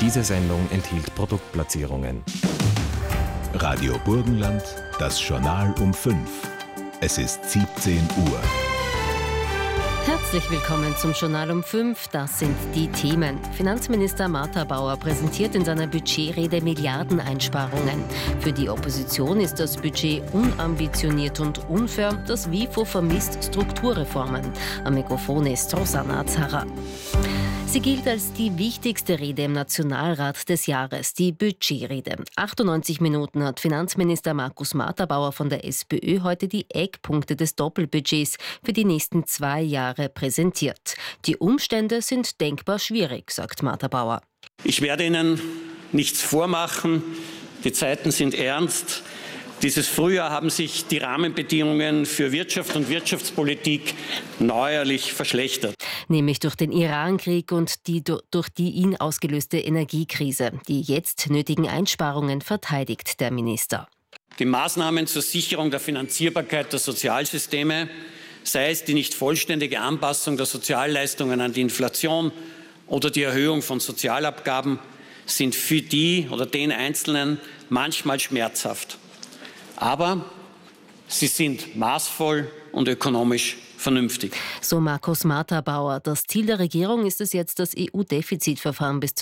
Diese Sendung enthielt Produktplatzierungen. Radio Burgenland, das Journal um 5. Es ist 17 Uhr. Herzlich willkommen zum Journal um 5. Das sind die Themen. Finanzminister Martha Bauer präsentiert in seiner Budgetrede Milliardeneinsparungen. Für die Opposition ist das Budget unambitioniert und unfair. Das WIFO vermisst Strukturreformen. Am Mikrofon ist Rosanna Azara. Sie gilt als die wichtigste Rede im Nationalrat des Jahres, die Budgetrede. 98 Minuten hat Finanzminister Markus Martha-Bauer von der SPÖ heute die Eckpunkte des Doppelbudgets für die nächsten 2 Jahre präsentiert. Die Umstände sind denkbar schwierig, sagt Martha-Bauer. Ich werde Ihnen nichts vormachen. Die Zeiten sind ernst. Dieses Frühjahr haben sich die Rahmenbedingungen für Wirtschaft und Wirtschaftspolitik neuerlich verschlechtert. Nämlich durch den Irankrieg und die durch die ihn ausgelöste Energiekrise. Die jetzt nötigen Einsparungen verteidigt der Minister. Die Maßnahmen zur Sicherung der Finanzierbarkeit der Sozialsysteme, sei es die nicht vollständige Anpassung der Sozialleistungen an die Inflation oder die Erhöhung von Sozialabgaben, sind für die oder den Einzelnen manchmal schmerzhaft. Aber sie sind maßvoll und ökonomisch vernünftig. So Markus Martha-Bauer. Das Ziel der Regierung ist es jetzt, das EU-Defizitverfahren bis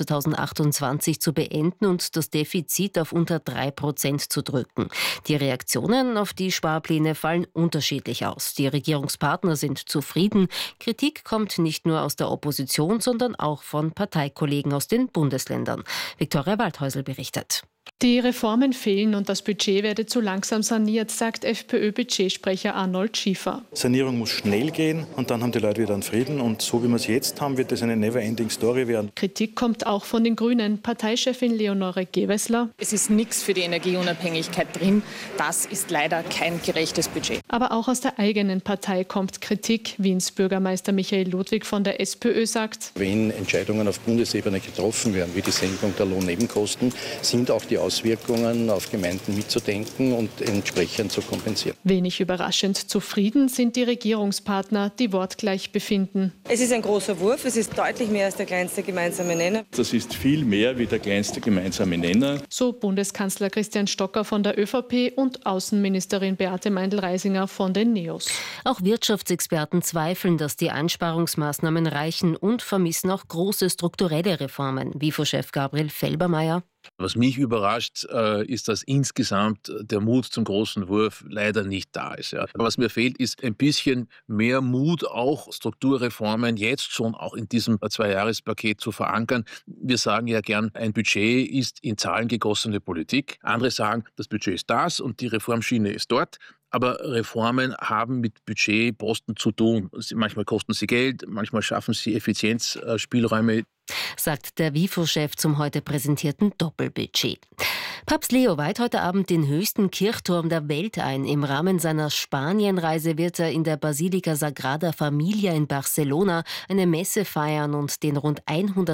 2028 zu beenden und das Defizit auf unter 3% zu drücken. Die Reaktionen auf die Sparpläne fallen unterschiedlich aus. Die Regierungspartner sind zufrieden. Kritik kommt nicht nur aus der Opposition, sondern auch von Parteikollegen aus den Bundesländern. Viktoria Waldhäusl berichtet. Die Reformen fehlen und das Budget werde zu langsam saniert, sagt FPÖ-Budgetsprecher Arnold Schiefer. Sanierung muss schnell gehen und dann haben die Leute wieder einen Frieden. Und so wie wir es jetzt haben, wird das eine never-ending-Story werden. Kritik kommt auch von den Grünen. Parteichefin Leonore Gewessler. Es ist nichts für die Energieunabhängigkeit drin. Das ist leider kein gerechtes Budget. Aber auch aus der eigenen Partei kommt Kritik. Wiens Bürgermeister Michael Ludwig von der SPÖ sagt: Wenn Entscheidungen auf Bundesebene getroffen werden, wie die Senkung der Lohnnebenkosten, sind auch die Auswirkungen auf Gemeinden mitzudenken und entsprechend zu kompensieren. Wenig überraschend zufrieden sind die Regierungspartner, die wortgleich befinden. Es ist ein großer Wurf, es ist deutlich mehr als der kleinste gemeinsame Nenner. Das ist viel mehr wie der kleinste gemeinsame Nenner. So Bundeskanzler Christian Stocker von der ÖVP und Außenministerin Beate Meindl-Reisinger von den NEOS. Auch Wirtschaftsexperten zweifeln, dass die Einsparungsmaßnahmen reichen und vermissen auch große strukturelle Reformen. WIFO-Chef Gabriel Felbermayr. Was mich überrascht, ist, dass insgesamt der Mut zum großen Wurf leider nicht da ist. Ja. Was mir fehlt, ist ein bisschen mehr Mut, auch Strukturreformen jetzt schon auch in diesem 2-Jahres-Paket zu verankern. Wir sagen ja gern, ein Budget ist in Zahlen gegossene Politik. Andere sagen, das Budget ist das und die Reformschiene ist dort. Aber Reformen haben mit Budgetposten zu tun. Manchmal kosten sie Geld, manchmal schaffen sie Effizienzspielräume. Sagt der WIFO-Chef zum heute präsentierten Doppelbudget. Papst Leo weiht heute Abend den höchsten Kirchturm der Welt ein. Im Rahmen seiner Spanienreise wird er in der Basilika Sagrada Familia in Barcelona eine Messe feiern und den rund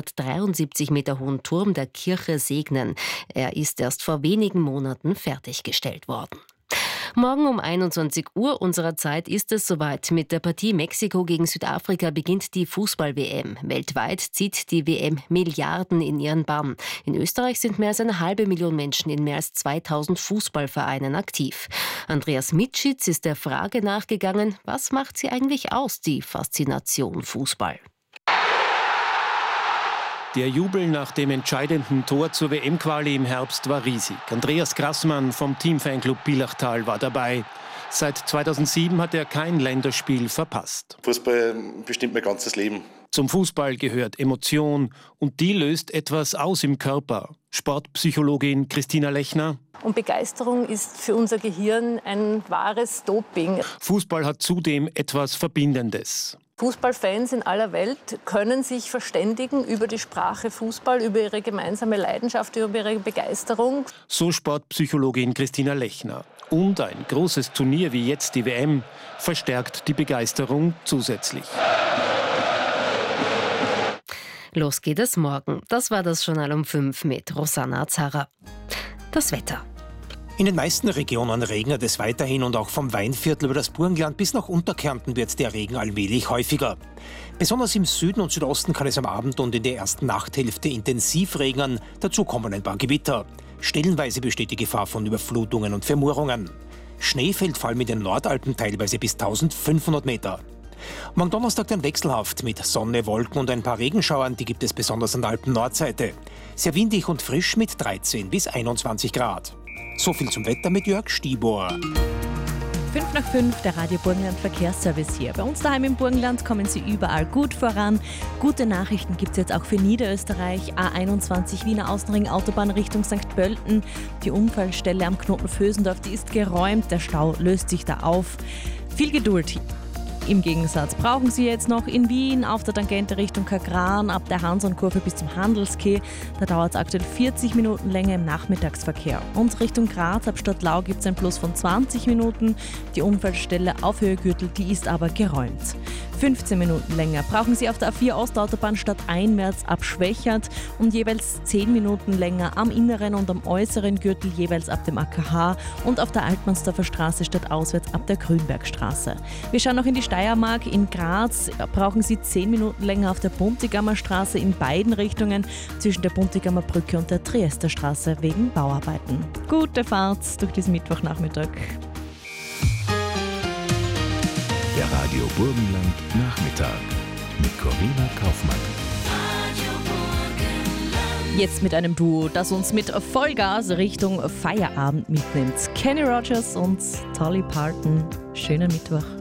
173 Meter hohen Turm der Kirche segnen. Er ist erst vor wenigen Monaten fertiggestellt worden. Morgen um 21 Uhr unserer Zeit ist es soweit. Mit der Partie Mexiko gegen Südafrika beginnt die Fußball-WM. Weltweit zieht die WM Milliarden in ihren Bann. In Österreich sind mehr als 500.000 Menschen in mehr als 2000 Fußballvereinen aktiv. Andreas Mitschitz ist der Frage nachgegangen, was macht sie eigentlich aus, die Faszination Fußball? Der Jubel nach dem entscheidenden Tor zur WM-Quali im Herbst war riesig. Andreas Grassmann vom Teamfanclub Billachtal war dabei. Seit 2007 hat er kein Länderspiel verpasst. Fußball bestimmt mein ganzes Leben. Zum Fußball gehört Emotion und die löst etwas aus im Körper. Sportpsychologin Christina Lechner. Und Begeisterung ist für unser Gehirn ein wahres Doping. Fußball hat zudem etwas Verbindendes. Fußballfans in aller Welt können sich verständigen über die Sprache Fußball, über ihre gemeinsame Leidenschaft, über ihre Begeisterung. So Sportpsychologin Christina Lechner. Und ein großes Turnier wie jetzt die WM verstärkt die Begeisterung zusätzlich. Los geht es morgen. Das war das Journal um 5 mit Rosanna Azara. Das Wetter. In den meisten Regionen regnet es weiterhin und auch vom Weinviertel über das Burgenland bis nach Unterkärnten wird der Regen allmählich häufiger. Besonders im Süden und Südosten kann es am Abend und in der ersten Nachthälfte intensiv regnen, dazu kommen ein paar Gewitter. Stellenweise besteht die Gefahr von Überflutungen und Vermurungen. Schnee fällt vor allem in den Nordalpen teilweise bis 1500 Meter. Morgen Donnerstag dann wechselhaft mit Sonne, Wolken und ein paar Regenschauern, die gibt es besonders an der Alpen-Nordseite. Sehr windig und frisch mit 13 bis 21 Grad. So viel zum Wetter mit Jörg Stibor. 5 nach 5, der Radio Burgenland Verkehrsservice hier. Bei uns daheim im Burgenland kommen Sie überall gut voran. Gute Nachrichten gibt es jetzt auch für Niederösterreich. A21 Wiener Außenring Autobahn Richtung St. Pölten. Die Unfallstelle am Knoten Vösendorf, die ist geräumt. Der Stau löst sich da auf. Viel Geduld. Im Gegensatz brauchen Sie jetzt noch in Wien auf der Tangente Richtung Kagran ab der Hansonkurve bis zum Handelskeh. Da dauert es aktuell 40 Minuten länger im Nachmittagsverkehr. Und Richtung Graz ab Stadtlau gibt es ein Plus von 20 Minuten. Die Unfallstelle auf Höhe Gürtel, die ist aber geräumt. 15 Minuten länger brauchen Sie auf der A4 Ostautobahn statt Einmärz ab Schwächert und jeweils 10 Minuten länger am inneren und am äußeren Gürtel jeweils ab dem AKH und auf der Altmannsdorfer Straße statt auswärts ab der Grünbergstraße. Wir schauen noch in die Steiermark. In Graz brauchen Sie 10 Minuten länger auf der Buntigammer Straße in beiden Richtungen zwischen der Buntigammer Brücke und der Triester Straße wegen Bauarbeiten. Gute Fahrt durch diesen Mittwochnachmittag. Der Radio Burgenland Nachmittag mit Corinna Kaufmann. Jetzt mit einem Duo, das uns mit Vollgas Richtung Feierabend mitnimmt. Kenny Rogers und Dolly Parton. Schönen Mittwoch.